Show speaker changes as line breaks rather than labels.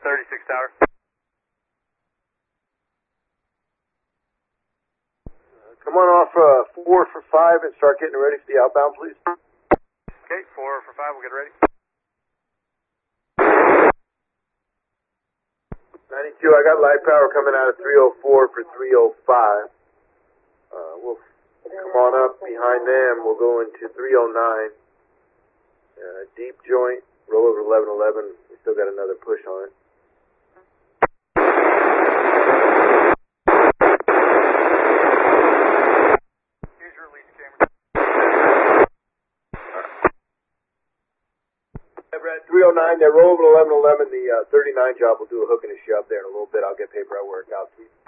36 Tower.
Come on off 4 for 5 and start getting ready for the outbound, please.
Okay, 4 for 5, we'll get ready.
92, I got light power coming out of 304 for 305. We'll come on up behind them. We'll go into 309. Deep joint, roll over 1111. We still got another push on it.
Here's your release camera.
We're at 309. They roll over 1111. The 39 job will do a hook and a shove there in a little bit. I'll get paperwork out to you.